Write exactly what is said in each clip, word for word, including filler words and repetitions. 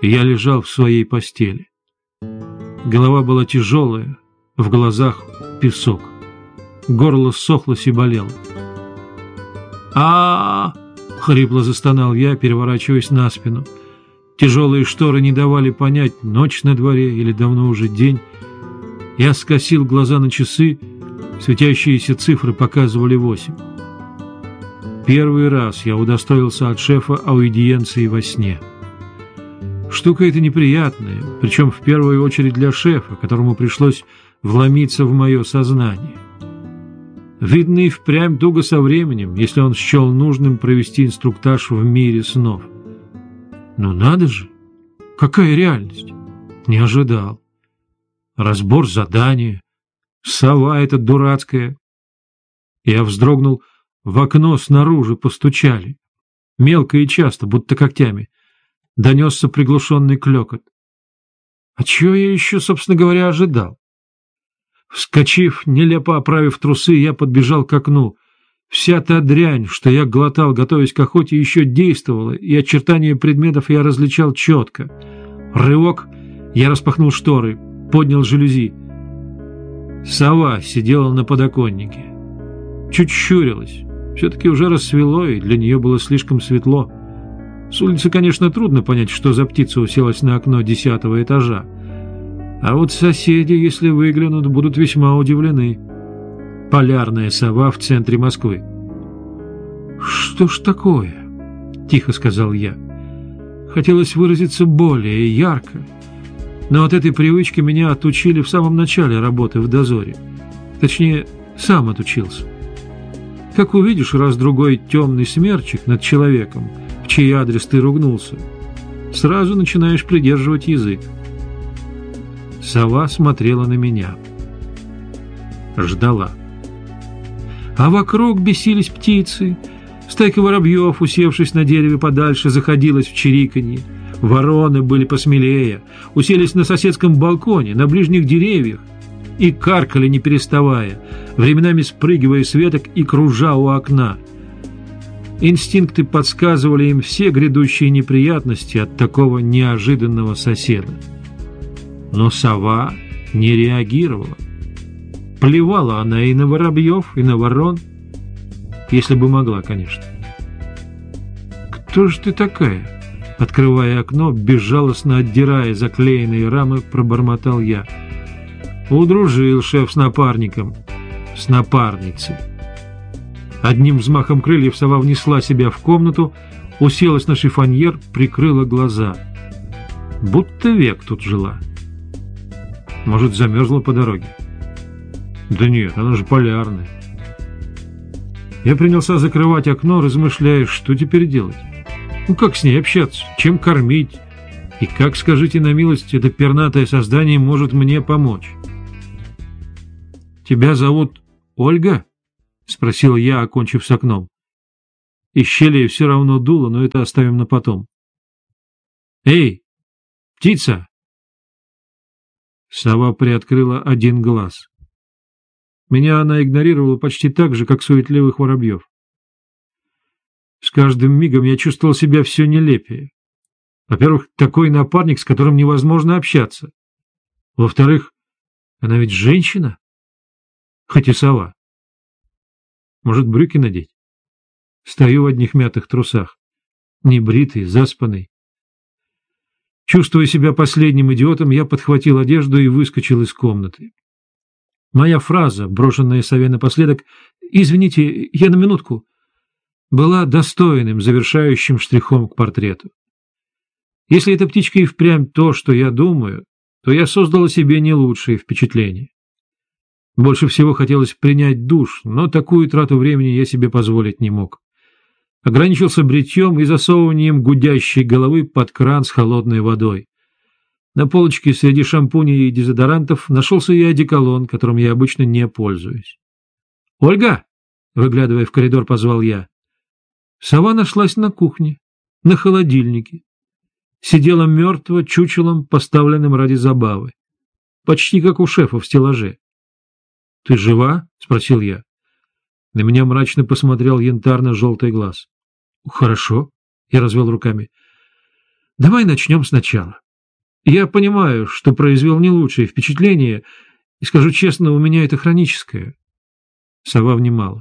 Я лежал в своей постели. Голова была тяжелая, в глазах песок. Горло ссохлось и болело. а, -а, -а, -а хрипло застонал я, переворачиваясь на спину. Тяжелые шторы не давали понять, ночь на дворе или давно уже день. Я скосил глаза на часы, светящиеся цифры показывали восемь. Первый раз я удостоился от шефа аудиенции во сне. Штука эта неприятная, причем в первую очередь для шефа, которому пришлось вломиться в мое сознание. Видно, и впрямь туго со временем, если он счел нужным провести инструктаж в мире снов. Но надо же! Какая реальность! Не ожидал. Разбор задания, сова эта дурацкая. Я вздрогнул, в окно снаружи постучали. Мелко и часто, будто когтями. Донесся приглушенный клёкот. А чего я еще, собственно говоря, ожидал? Вскочив, нелепо оправив трусы, я подбежал к окну. Вся та дрянь, что я глотал, готовясь к охоте, еще действовала, и очертания предметов я различал четко. Рывок, я распахнул шторы, поднял жалюзи. Сова сидела на подоконнике. Чуть щурилась. Все-таки уже рассвело, и для нее было слишком светло. С улицы, конечно, трудно понять, что за птица уселась на окно десятого этажа. А вот соседи, если выглянут, будут весьма удивлены. Полярная сова в центре Москвы. «Что ж такое?» — тихо сказал я. Хотелось выразиться более ярко, но от этой привычки меня отучили в самом начале работы в дозоре. Точнее, сам отучился. Как увидишь раз-другой темный смерчик над человеком, в чей адрес ты ругнулся, сразу начинаешь придерживать язык. Сова смотрела на меня. Ждала. А вокруг бесились птицы. Стайка воробьев, усевшись на дереве подальше, заходилась в чириканье. Вороны были посмелее, уселись на соседском балконе, на ближних деревьях и каркали, не переставая, временами спрыгивая с веток и кружа у окна. Инстинкты подсказывали им все грядущие неприятности от такого неожиданного соседа. Но сова не реагировала. Плевала она и на воробьев, и на ворон, если бы могла, конечно. «Кто же ты такая?» Открывая окно, безжалостно отдирая заклеенные рамы, пробормотал я. Удружил шеф с напарником, с напарницей. Одним взмахом крыльев сова внесла себя в комнату, уселась на шифоньер, прикрыла глаза. Будто век тут жила. Может, замерзла по дороге? Да нет, она же полярная. Я принялся закрывать окно, размышляя, что теперь делать. Ну как с ней общаться, чем кормить? И как, скажите на милость, это пернатое создание может мне помочь? «Тебя зовут Ольга?» — спросил я, окончив с окном. Из щели все равно дуло, но это оставим на потом. «Эй, птица!» Сова приоткрыла один глаз. Меня она игнорировала почти так же, как суетливых воробьев. С каждым мигом я чувствовал себя все нелепее. Во-первых, такой напарник, с которым невозможно общаться. Во-вторых, она ведь женщина, хоть и сова. Может, брюки надеть? Стою в одних мятых трусах, небритый, заспанный. Чувствуя себя последним идиотом, я подхватил одежду и выскочил из комнаты. Моя фраза, брошенная сове напоследок «Извините, я на минутку», была достойным завершающим штрихом к портрету. Если эта птичка и впрямь то, что я думаю, то я создал о себе не лучшие впечатления. Больше всего хотелось принять душ, но такую трату времени я себе позволить не мог. Ограничился бритьем и засовыванием гудящей головы под кран с холодной водой. На полочке среди шампуней и дезодорантов нашелся и одеколон, которым я обычно не пользуюсь. «Ольга!» — выглядывая в коридор, позвал я. Сова нашлась на кухне, на холодильнике. Сидела мертво чучелом, поставленным ради забавы. Почти как у шефа в стеллаже. «Ты жива?» — спросил я. На меня мрачно посмотрел янтарно-желтый глаз. «Хорошо», — я развел руками. Давай начнем сначала. Я понимаю, что произвел не лучшее впечатление, и, скажу честно, у меня это хроническое. Сова внимала.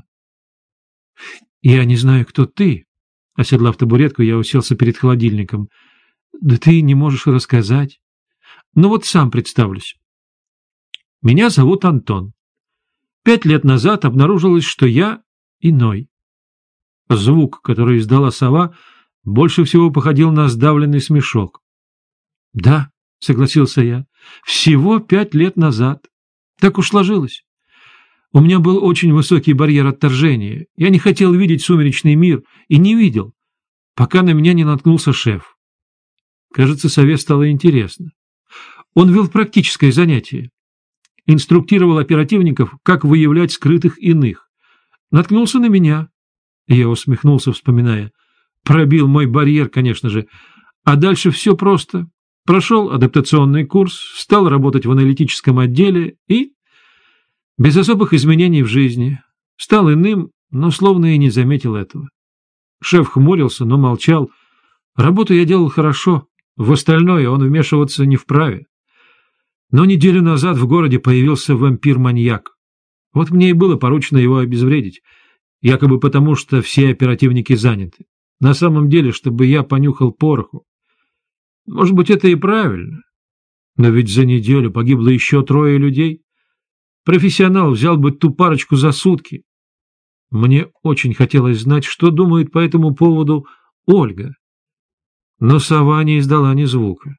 Я не знаю, кто ты. Оседлав табуретку, я уселся перед холодильником. Да ты не можешь рассказать. Ну вот сам представлюсь. Меня зовут Антон. Пять лет назад обнаружилось, что я иной. Звук, который издала сова, больше всего походил на сдавленный смешок. — Да, — согласился я, — всего пять лет назад. Так уж сложилось. У меня был очень высокий барьер отторжения. Я не хотел видеть сумеречный мир и не видел, пока на меня не наткнулся шеф. Кажется, сове стало интересно. Он вел практическое занятие. Инструктировал оперативников, как выявлять скрытых иных. Наткнулся на меня. Я усмехнулся, вспоминая. Пробил мой барьер, конечно же. А дальше все просто. Прошел адаптационный курс, стал работать в аналитическом отделе и... без особых изменений в жизни. Стал иным, но словно и не заметил этого. Шеф хмурился, но молчал. Работу я делал хорошо. В остальное он вмешиваться не вправе. Но неделю назад в городе появился вампир-маньяк. Вот мне и было поручено его обезвредить, якобы потому, что все оперативники заняты. На самом деле, чтобы я понюхал пороху. Может быть, это и правильно. Но ведь за неделю погибло еще трое людей. Профессионал взял бы ту парочку за сутки. Мне очень хотелось знать, что думает по этому поводу Ольга. Но сова не издала ни звука.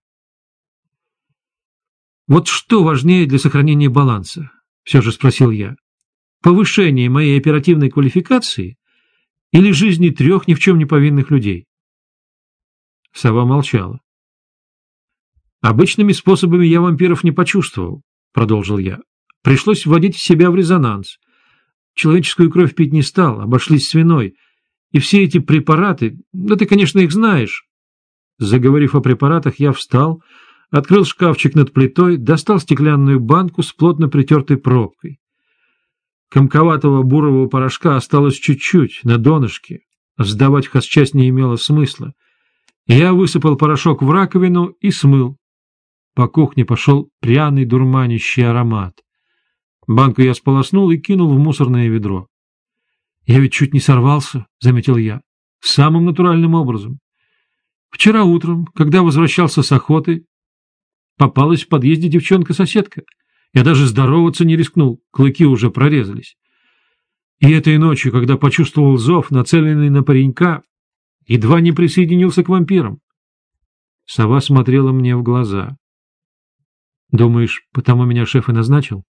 «Вот что важнее для сохранения баланса?» — все же спросил я. «Повышение моей оперативной квалификации или жизни трех ни в чем не повинных людей?» Сова молчала. «Обычными способами я вампиров не почувствовал», — продолжил я. «Пришлось вводить себя в резонанс. Человеческую кровь пить не стал, обошлись свиной. И все эти препараты, да ты, конечно, их знаешь». Заговорив о препаратах, я встал, открыл шкафчик над плитой, достал стеклянную банку с плотно притертой пробкой. Комковатого бурового порошка осталось чуть-чуть на донышке. Сдавать в хозчасть не имело смысла. Я высыпал порошок в раковину и смыл. По кухне пошел пряный дурманящий аромат. Банку я сполоснул и кинул в мусорное ведро. «Я ведь чуть не сорвался», — заметил я, — «самым натуральным образом. Вчера утром, когда возвращался с охоты, попалась в подъезде девчонка-соседка. Я даже здороваться не рискнул, клыки уже прорезались. И этой ночью, когда почувствовал зов, нацеленный на паренька, едва не присоединился к вампирам». Сова смотрела мне в глаза. «Думаешь, потому меня шеф и назначил?»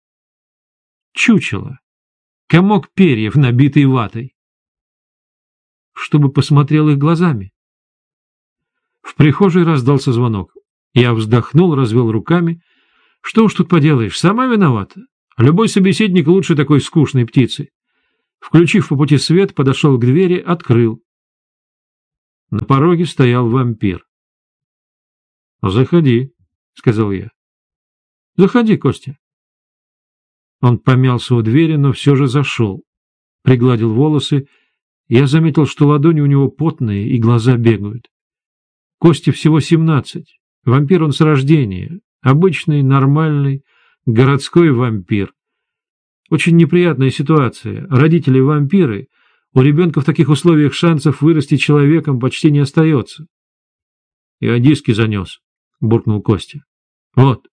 Чучело. Комок перьев, набитый ватой. Чтобы посмотрел их глазами. В прихожей раздался звонок. Я вздохнул, развел руками. Что уж тут поделаешь, сама виновата. Любой собеседник лучше такой скучной птицы. Включив по пути свет, подошел к двери, открыл. На пороге стоял вампир. «Заходи», — сказал я. «Заходи, Костя». Он помялся у двери, но все же зашел. Пригладил волосы. Я заметил, что ладони у него потные и глаза бегают. Косте всего семнадцать. Вампир он с рождения. Обычный, нормальный, городской вампир. Очень неприятная ситуация. Родители вампиры. У ребенка в таких условиях шансов вырасти человеком почти не остается. — Я диски занес, — буркнул Костя. — Вот.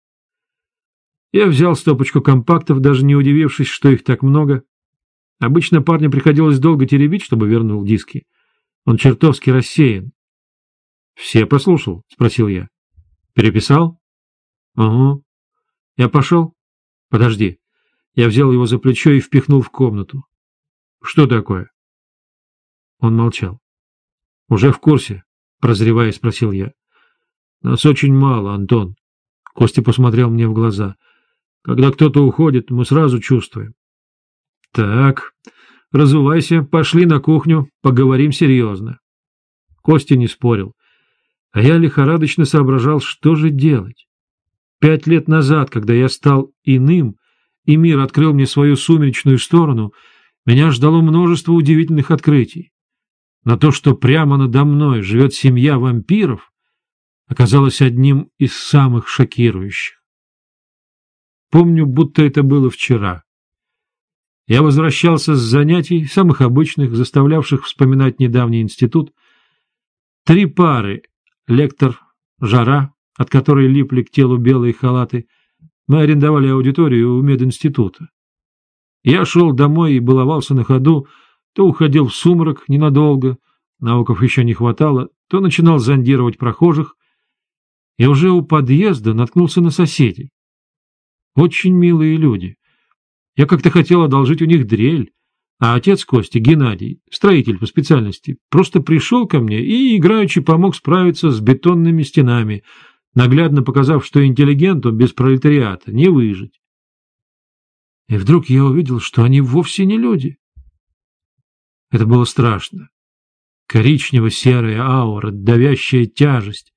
Я взял стопочку компактов, даже не удивившись, что их так много. Обычно парню приходилось долго теребить, чтобы вернул диски. Он чертовски рассеян. — Все послушал? — спросил я. — Переписал? — Угу. — Я пошел? — Подожди. Я взял его за плечо и впихнул в комнату. — Что такое? Он молчал. — Уже в курсе? — прозревая, спросил я. — Нас очень мало, Антон. Костя посмотрел мне в глаза. — Когда кто-то уходит, мы сразу чувствуем. — Так, разувайся, пошли на кухню, поговорим серьезно. Костя не спорил, а я лихорадочно соображал, что же делать. Пять лет назад, когда я стал иным, и мир открыл мне свою сумеречную сторону, меня ждало множество удивительных открытий. Но то, что прямо надо мной живет семья вампиров, оказалось одним из самых шокирующих. Помню, будто это было вчера. Я возвращался с занятий, самых обычных, заставлявших вспоминать недавний институт. Три пары — лектор, жара, от которой липли к телу белые халаты. Мы арендовали аудиторию у мединститута. Я шел домой и баловался на ходу, то уходил в сумрак ненадолго, науков еще не хватало, то начинал зондировать прохожих, и уже у подъезда наткнулся на соседей. Очень милые люди. Я как-то хотел одолжить у них дрель, а отец Кости, Геннадий, строитель по специальности, просто пришел ко мне и играючи помог справиться с бетонными стенами, наглядно показав, что интеллигенту без пролетариата не выжить. И вдруг я увидел, что они вовсе не люди. Это было страшно. Коричнево-серая аура, давящая тяжесть.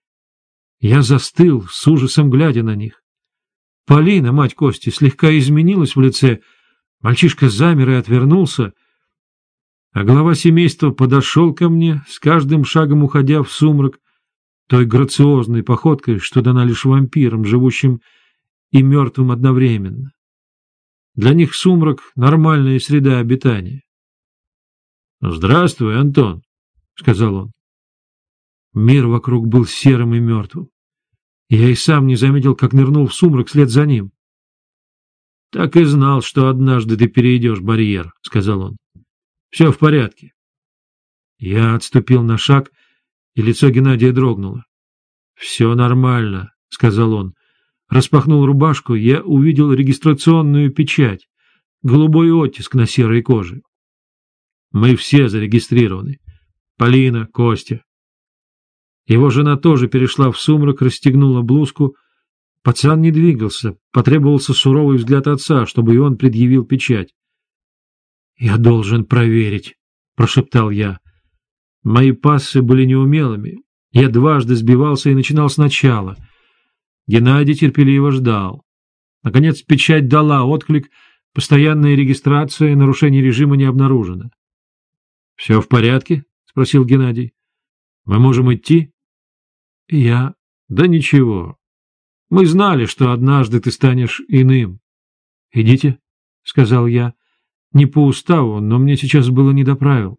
Я застыл, с ужасом глядя на них. Полина, мать Кости, слегка изменилась в лице. Мальчишка замер и отвернулся, а глава семейства подошел ко мне, с каждым шагом уходя в сумрак, той грациозной походкой, что дана лишь вампирам, живущим и мертвым одновременно. Для них сумрак — нормальная среда обитания. — Здравствуй, Антон, — сказал он. Мир вокруг был серым и мертвым. Я и сам не заметил, как нырнул в сумрак вслед за ним. — Так и знал, что однажды ты перейдешь барьер, — сказал он. — Все в порядке. Я отступил на шаг, и лицо Геннадия дрогнуло. — Все нормально, — сказал он. Распахнул рубашку, я увидел регистрационную печать, голубой оттиск на серой коже. Мы все зарегистрированы. Полина, Костя. Его жена тоже перешла в сумрак, расстегнула блузку. Пацан не двигался, потребовался суровый взгляд отца, чтобы и он предъявил печать. — Я должен проверить, — прошептал я. Мои пассы были неумелыми. Я дважды сбивался и начинал сначала. Геннадий терпеливо ждал. Наконец печать дала отклик, постоянная регистрация, нарушение режима не обнаружено. — Все в порядке? — спросил Геннадий. — Мы можем идти? — Я... — Да ничего. Мы знали, что однажды ты станешь иным. — Идите, — сказал я. Не по уставу, но мне сейчас было не до правил.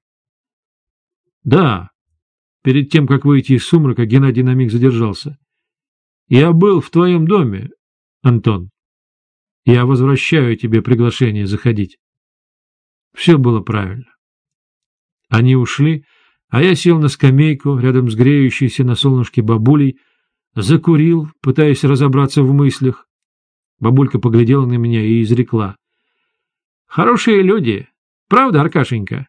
— Да. Перед тем, как выйти из сумрака, Геннадий на миг задержался. — Я был в твоем доме, Антон. Я возвращаю тебе приглашение заходить. Все было правильно. Они ушли, а я сел на скамейку рядом с греющейся на солнышке бабулей, закурил, пытаясь разобраться в мыслях. Бабулька поглядела на меня и изрекла. — Хорошие люди, правда, Аркашенька?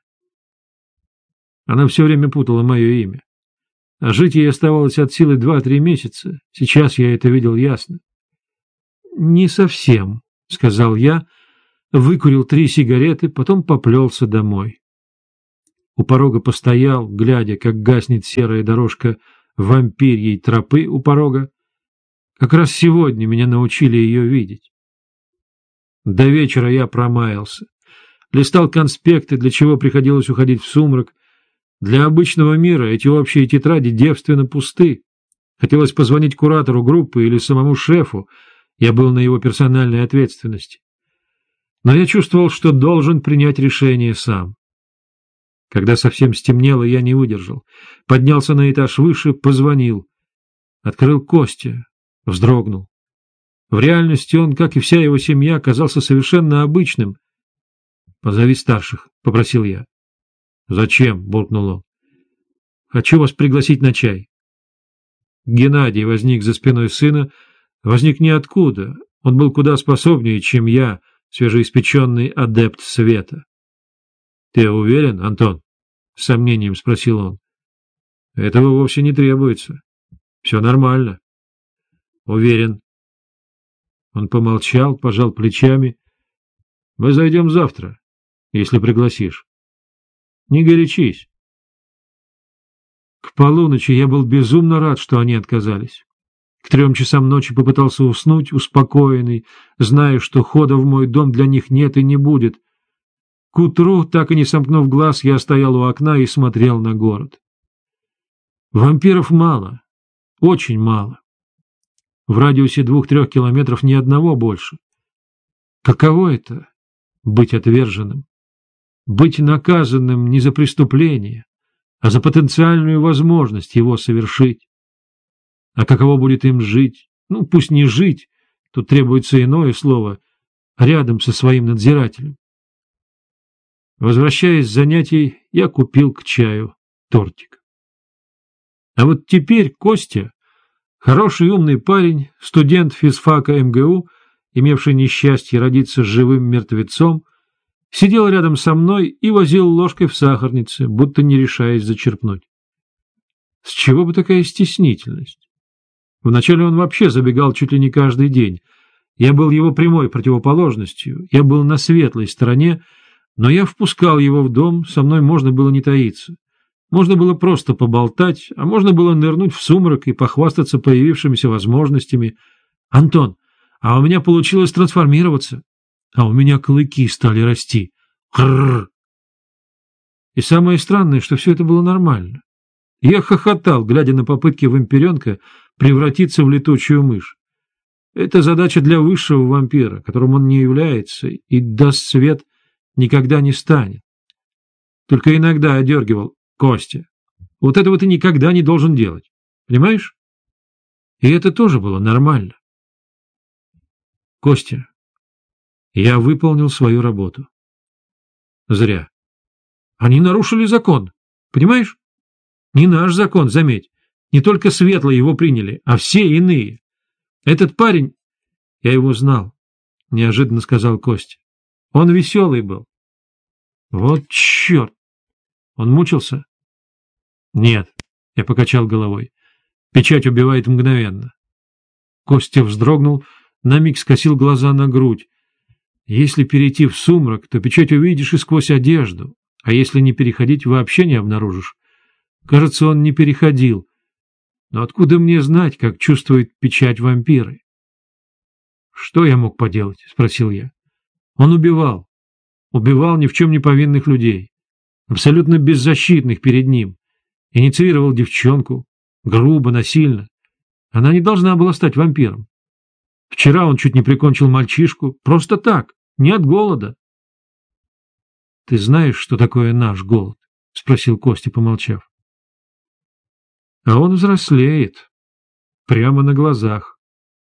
Она все время путала мое имя. А жить ей оставалось от силы два-три месяца. Сейчас я это видел ясно. — Не совсем, — сказал я, выкурил три сигареты, потом поплелся домой. У порога постоял, глядя, как гаснет серая дорожка вампирьей тропы у порога. Как раз сегодня меня научили ее видеть. До вечера я промаялся. Листал конспекты, для чего приходилось уходить в сумрак. Для обычного мира эти общие тетради девственно пусты. Хотелось позвонить куратору группы или самому шефу. Я был на его персональной ответственности. Но я чувствовал, что должен принять решение сам. Когда совсем стемнело, я не выдержал. Поднялся на этаж выше, позвонил. Открыл Костя. Вздрогнул. В реальности он, как и вся его семья, казался совершенно обычным. — Позови старших, — попросил я. — Зачем? — буркнул он. — Хочу вас пригласить на чай. Геннадий возник за спиной сына. Возник ниоткуда. Он был куда способнее, чем я, свежеиспеченный адепт света. — Ты уверен, Антон? — с сомнением спросил он. — Этого вовсе не требуется. Все нормально. — Уверен. Он помолчал, пожал плечами. — Мы зайдем завтра, если пригласишь. Не горячись. К полуночи я был безумно рад, что они отказались. К трем часам ночи попытался уснуть, успокоенный, зная, что хода в мой дом для них нет и не будет. К утру, так и не сомкнув глаз, я стоял у окна и смотрел на город. Вампиров мало. Очень мало. В радиусе двух-трех километров ни одного больше. Каково это — быть отверженным? Быть наказанным не за преступление, а за потенциальную возможность его совершить. А каково будет им жить? Ну, пусть не жить, тут требуется иное слово, рядом со своим надзирателем. Возвращаясь с занятий, я купил к чаю тортик. А вот теперь Костя, хороший умный парень, студент физфака эм гэ у, имевший несчастье родиться живым мертвецом, сидел рядом со мной и возил ложкой в сахарнице, будто не решаясь зачерпнуть. С чего бы такая стеснительность? Вначале он вообще забегал чуть ли не каждый день. Я был его прямой противоположностью, я был на светлой стороне, но я впускал его в дом, со мной можно было не таиться. Можно было просто поболтать, а можно было нырнуть в сумрак и похвастаться появившимися возможностями. «Антон, а у меня получилось трансформироваться, а у меня клыки стали расти. Хрррр!» И самое странное, что все это было нормально. Я хохотал, глядя на попытки вампиренка превратиться в летучую мышь. Это задача для высшего вампира, которым он не является, и даст свет никогда не станет. Только иногда одергивал: «Костя, вот этого ты никогда не должен делать. Понимаешь?» И это тоже было нормально. «Костя, я выполнил свою работу». Зря. Они нарушили закон. Понимаешь? Не наш закон, заметь. Не только светлые его приняли, а все иные. Этот парень... Я его знал, неожиданно сказал Костя. Он веселый был. Вот черт! Он мучился? Нет, я покачал головой. Печать убивает мгновенно. Костя вздрогнул, на миг скосил глаза на грудь. Если перейти в сумрак, то печать увидишь и сквозь одежду, а если не переходить, вообще не обнаружишь. Кажется, он не переходил. Но откуда мне знать, как чувствует печать вампиры? «Что я мог поделать?» — спросил я. «Он убивал. Убивал ни в чем не повинных людей, абсолютно беззащитных перед ним. Инициировал девчонку. Грубо, насильно. Она не должна была стать вампиром. Вчера он чуть не прикончил мальчишку. Просто так, не от голода». «Ты знаешь, что такое наш голод?» — спросил Костя, помолчав. А он взрослеет. Прямо на глазах.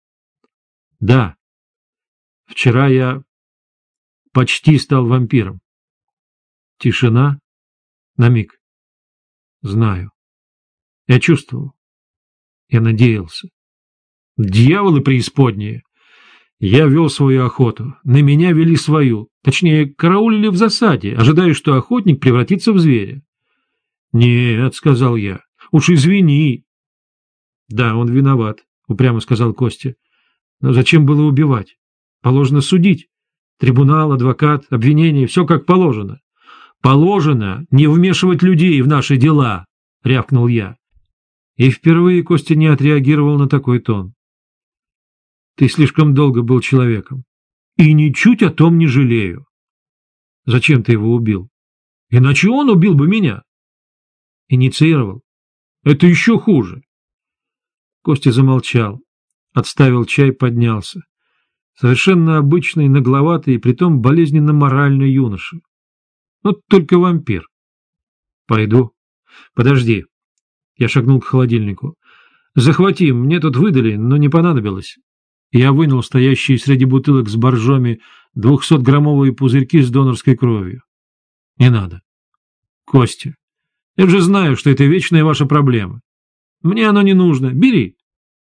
Да. Вчера я почти стал вампиром. Тишина. На миг. Знаю. Я чувствовал. Я надеялся. Дьяволы преисподние. Я вел свою охоту. На меня вели свою. Точнее, караулили в засаде, ожидая, что охотник превратится в зверя. «Нет», — сказал я. «Уж извини». «Да, он виноват», — упрямо сказал Костя. «Но зачем было убивать? Положено судить. Трибунал, адвокат, обвинение — все как положено». «Положено не вмешивать людей в наши дела», — рявкнул я. И впервые Костя не отреагировал на такой тон. «Ты слишком долго был человеком. И ничуть о том не жалею. Зачем ты его убил? Иначе он убил бы меня». «Инициировал. Это еще хуже». Костя замолчал, отставил чай, поднялся. Совершенно обычный, нагловатый и притом болезненно моральный юноша. Вот только вампир. «Пойду». «Подожди». Я шагнул к холодильнику. «Захвати, мне тут выдали, но не понадобилось». Я вынул стоящие среди бутылок с боржоми двухсотграммовые пузырьки с донорской кровью. «Не надо». «Костя, я же знаю, что это вечная ваша проблема. Мне оно не нужно. Бери».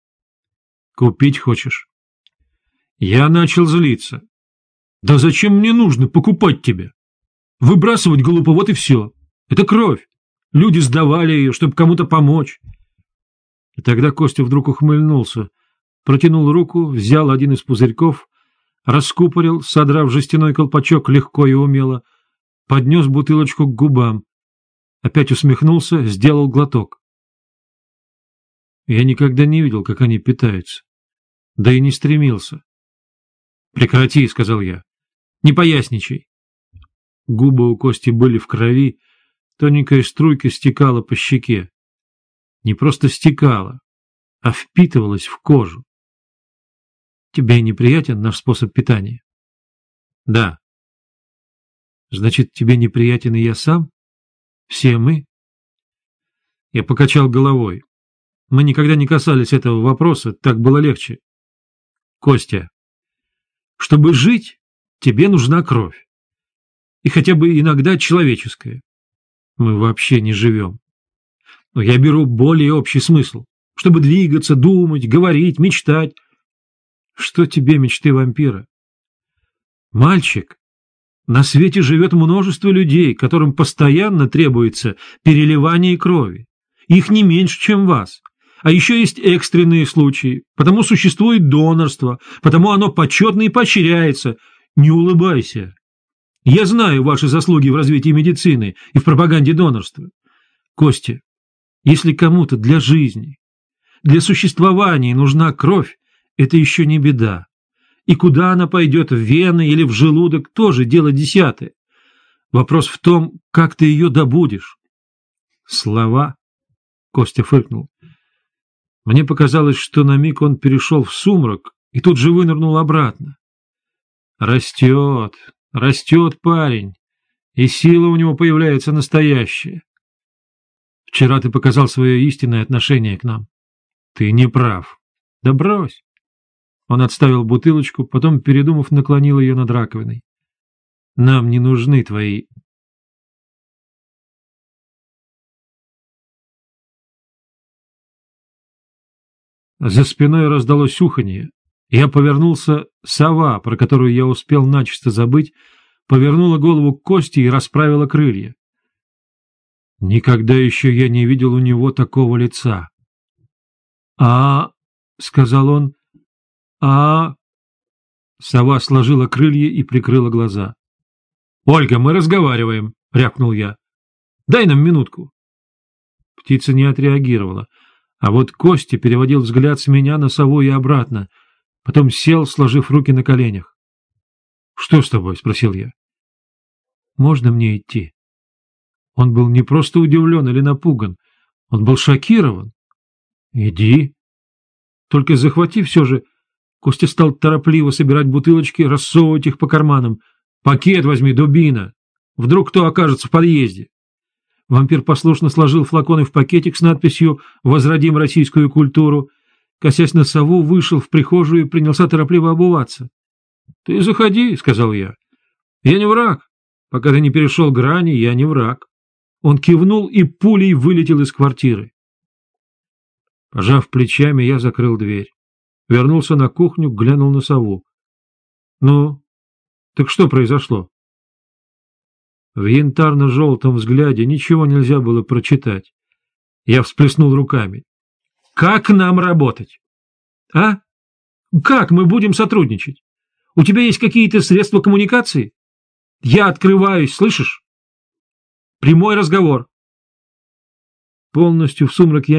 «Купить хочешь?» Я начал злиться. «Да зачем мне нужно покупать тебя? Выбрасывать глупо, вот и все. Это кровь. Люди сдавали ее, чтобы кому-то помочь». И тогда Костя вдруг ухмыльнулся, протянул руку, взял один из пузырьков, раскупорил, содрав жестяной колпачок легко и умело, поднес бутылочку к губам, опять усмехнулся, сделал глоток. Я никогда не видел, как они питаются, да и не стремился. «Прекрати», — сказал я, — «не поясничай». Губы у Кости были в крови, тоненькая струйка стекала по щеке. Не просто стекала, а впитывалась в кожу. Тебе неприятен наш способ питания? Да. Значит, тебе неприятен и я сам? Все мы? Я покачал головой. Мы никогда не касались этого вопроса, так было легче. Костя, чтобы жить, тебе нужна кровь. И хотя бы иногда человеческая. Мы вообще не живем. Но я беру более общий смысл. Чтобы двигаться, думать, говорить, мечтать. Что тебе мечты вампира? Мальчик, на свете живет множество людей, которым постоянно требуется переливание крови. Их не меньше, чем вас. А еще есть экстренные случаи, потому существует донорство, потому оно почетно и поощряется. Не улыбайся. Я знаю ваши заслуги в развитии медицины и в пропаганде донорства. Костя, если кому-то для жизни, для существования нужна кровь, это еще не беда. И куда она пойдет, в вены или в желудок, тоже дело десятое. Вопрос в том, как ты ее добудешь. Слова? Костя фыркнул. Мне показалось, что на миг он перешел в сумрак и тут же вынырнул обратно. Растет, растет парень, и сила у него появляется настоящая. Вчера ты показал свое истинное отношение к нам. Ты не прав. Да брось. Он отставил бутылочку, потом, передумав, наклонил ее над раковиной. Нам не нужны твои... За спиной раздалось уханье. Я повернулся, сова, про которую я успел начисто забыть, повернула голову к Косте и расправила крылья. Никогда еще я не видел у него такого лица. «А...» — сказал он. «А...» Сова сложила крылья и прикрыла глаза. «Ольга, мы разговариваем», — рявкнул я. «Дай нам минутку». Птица не отреагировала, а вот Костя переводил взгляд с меня на сову и обратно, потом сел, сложив руки на коленях. «Что с тобой?» — спросил я. «Можно мне идти?» Он был не просто удивлен или напуган, он был шокирован. «Иди». Только захвати все же... Костя стал торопливо собирать бутылочки, рассовывать их по карманам. «Пакет возьми, дубина! Вдруг кто окажется в подъезде!» Вампир послушно сложил флаконы в пакетик с надписью «Возродим российскую культуру». Косясь на сову, вышел в прихожую и принялся торопливо обуваться. «Ты заходи», — сказал я. «Я не враг. Пока ты не перешел грани, я не враг». Он кивнул и пулей вылетел из квартиры. Пожав плечами, я закрыл дверь. Вернулся на кухню, глянул на сову. «Ну, так что произошло?» В янтарно-желтом взгляде ничего нельзя было прочитать. Я всплеснул руками. «Как нам работать? А? Как мы будем сотрудничать? У тебя есть какие-то средства коммуникации? Я открываюсь, слышишь? Прямой разговор». Полностью в сумрак я